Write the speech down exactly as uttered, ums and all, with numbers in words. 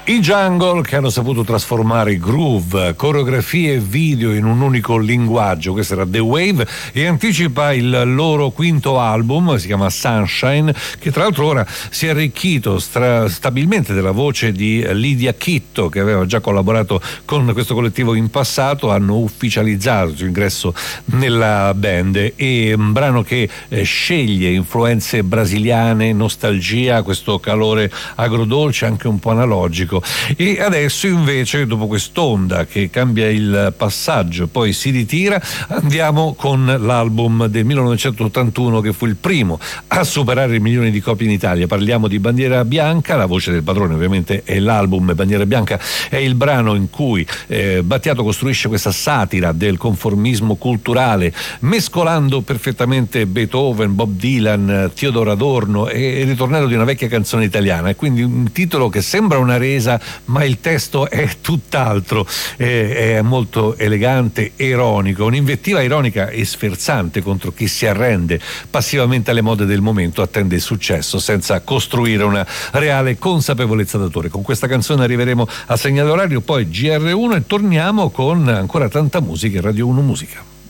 I Jungle, che hanno saputo trasformare groove, coreografie e video in un unico linguaggio. Questa era The Wave e anticipa il loro quinto album, si chiama Sunshine, che tra l'altro ora si è arricchito stra- stabilmente della voce di Lidia Chitto, che aveva già collaborato con questo collettivo in passato. Hanno ufficializzato il suo ingresso nella band, e un brano che eh, sceglie influenze brasiliane, nostalgia, questo calore agrodolce anche un po' analogico. E adesso invece, dopo quest'onda che cambia il passaggio poi si ritira, andiamo con l'album del millenovecentottantuno, che fu il primo a superare il milione di copie in Italia. Parliamo di Bandiera Bianca. La voce del padrone ovviamente è l'album. Bandiera Bianca è il brano in cui eh, Battiato costruisce questa satira del conformismo culturale, mescolando perfettamente Beethoven, Bob Dylan, Theodor Adorno e il ritornello di una vecchia canzone italiana. E quindi un titolo che sembra una resa, ma il testo è tutt'altro, è, è molto elegante e ironico, un'invettiva ironica e sferzante contro chi si arrende passivamente alle mode del momento, attende il successo senza costruire una reale consapevolezza d'autore. Con questa canzone arriveremo a segnale orario, poi G R uno, e torniamo con ancora tanta musica in Radio uno Musica.